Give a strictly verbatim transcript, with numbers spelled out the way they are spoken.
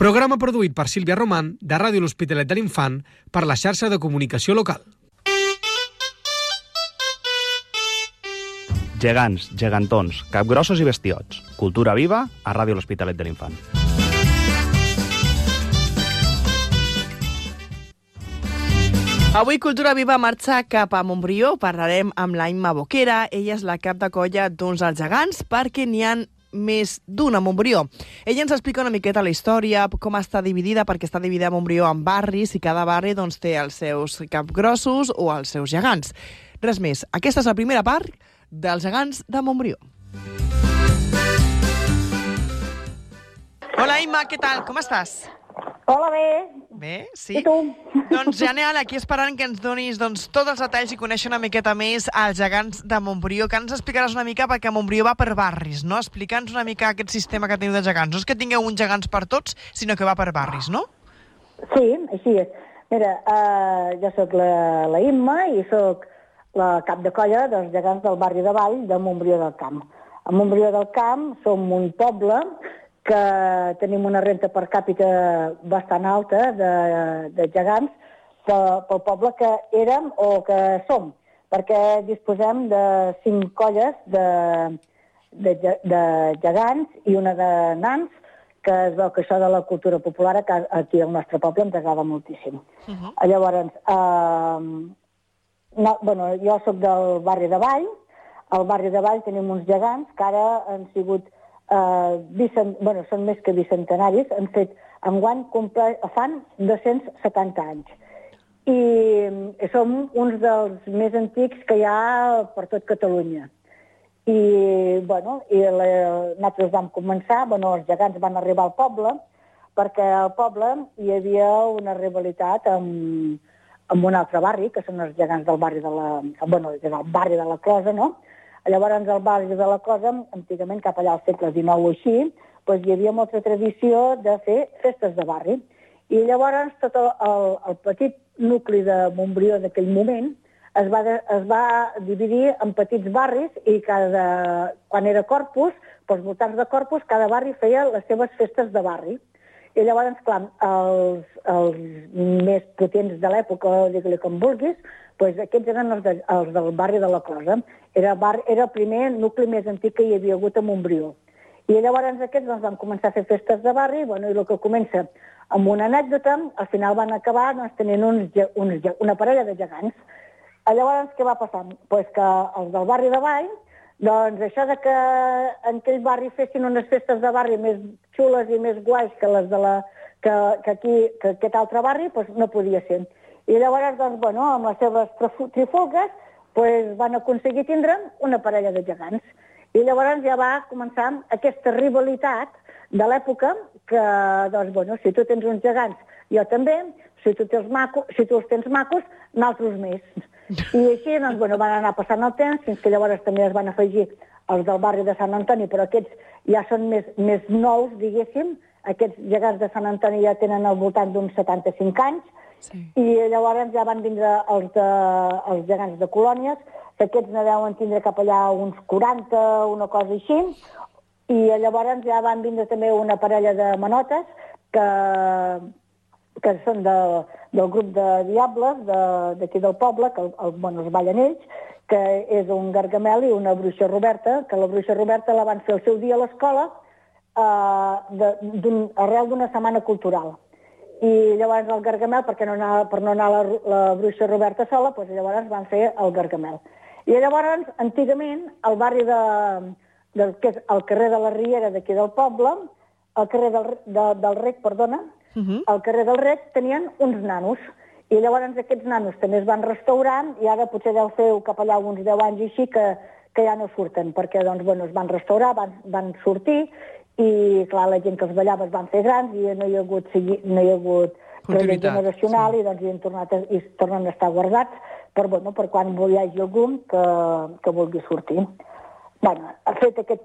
Programa produït per Sílvia Román, de Ràdio L'Hospitalet de l'Infant, per la xarxa de comunicació local. Gegants, gegantons, capgrossos i bestiots. Cultura viva a Ràdio L'Hospitalet de l'Infant. Avui Cultura Viva marxa cap a Montbrió. Parlarem amb la Imma Boquera. Ella és la cap de colla d'uns dels gegants, perquè n'hi ha més d'una a Montbrió. Ella ens explica una miqueta la història, com està dividida, perquè està dividida a Montbrió en barris i cada barri doncs, té els seus capgrossos o els seus gegants. Res més. Aquesta és la primera part dels gegants de Montbrió. Hola, Imma, què tal? Com estàs? Hola, bé. Bé, sí? I tu? Doncs genial, aquí esperant que ens donis doncs, tots els detalls i conèixer una miqueta més als gegants de Montbrió, que ens explicaràs una mica, perquè Montbrió va per barris, no? Explica'ns una mica aquest sistema que teniu de gegants. No és que tingueu uns gegants per tots, sinó que va per barris, no? Sí, així és. Mira, uh, jo sóc la, la Imma i sóc la cap de colla dels gegants del barri de Vall de Montbrió del Camp. A Montbrió del Camp som un poble que tenim una renta per càpita bastant alta de, de gegants pel, pel poble que érem o que som, perquè disposem de cinc colles de, de, de gegants i una de nans, que es veu que això de la cultura popular aquí al nostre poble ens agrada moltíssim. Uh-huh. Llavors, eh, no, bueno, jo sóc del barri de Vall. Al barri de Vall tenim uns gegants que ara han sigut Uh, vicent... bueno, són més que bicentenaris, han fet, enguany comple... fan dos-cents setanta anys. I, I som uns dels més antics que hi ha per tot Catalunya. I, bueno, i la... nosaltres vam començar, bueno, els gegants van arribar al poble, perquè al poble hi havia una rivalitat amb, amb un altre barri, que són els gegants del barri de la... bueno, del barri de la Closa, no? Llavors, al barri de la Cosa, antigament, cap allà al segle dinou o així, doncs hi havia molta tradició de fer festes de barri. I llavors, tot el, el, el petit nucli de Montbrió d'aquell moment es va, de, es va dividir en petits barris i cada, quan era Corpus, pels voltants de Corpus, cada barri feia les seves festes de barri. I llavors, clar, els, els més potents de l'època, digue-li com vulguis, doncs aquests eren els, de, els del barri de la Cosa. Era, bar, era el primer nucli més antic que hi havia hagut a Montbrió. I llavors aquests doncs, van començar a fer festes de barri, bueno, i el que comença amb una anècdota, al final van acabar doncs, tenint uns, uns, una parella de gegants. Llavors, què va passar? Pues que els del barri de Vall, doncs això de que en aquell barri fessin unes festes de barri més xules i més guais que les de la, que, que aquí, que aquest altre barri, doncs no podia ser. I llavors, doncs, bueno, amb les seves trifulgues, doncs van aconseguir tindre una parella de gegants. I llavors ja va començar aquesta rivalitat de l'època que, doncs, bueno, si tu tens uns gegants, jo també, si tu, tens maco, si tu els tens macos, nosaltres més. I així, doncs, bueno, van anar passant el temps, fins que llavors també es van afegir els del barri de Sant Antoni, però aquests ja són més, més nous, diguéssim. Aquests gegants de Sant Antoni ja tenen al voltant d'uns setanta-cinc anys, sí. I llavors ja van vindre els, de, els gegants de colònies, que aquests ne deuen tindre cap allà uns quaranta, una cosa així, i llavors ja van vindre també una parella de manotes que, que són de, del grup de diables d'aquí de, del poble, que el, el, bueno, es ballen ells, que és un Gargamel i una bruixa Roberta, que la bruixa Roberta la van fer el seu dia a l'escola eh, arrel d'una setmana cultural. I llavors el Gargamel, perquè no anava, per no anar la, la bruixa Roberta sola, doncs llavors van fer el Gargamel. I llavors, antigament, al barri de, de, que és el carrer de la Riera d'aquí del poble, el carrer del, de, del Rec, perdona, uh-huh. al carrer del Rec tenien uns nanos. I llavors aquests nanos també es van restaurant i ara potser deu fer cap allà uns deu anys així que, que ja no surten, perquè doncs, bueno, es van restaurar, van, van sortir, i clar, la gent que els ballava es van fer grans i no hi ha hagut, no hi ha hagut relleu generacional, sí. I doncs hi han tornat a, i tornen a estar guardats per, bueno, per quan hi hagi algú que, que vulgui sortir. Bueno, ha fet aquest